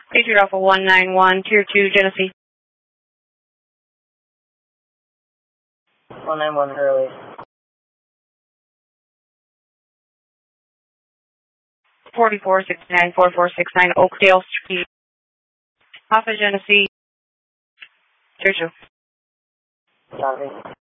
Patriot Alpha 191, Tier 2, Genesee. 191 early. 4469, 4469, Oakdale Street. Alpha Genesee. Tier 2. Copy.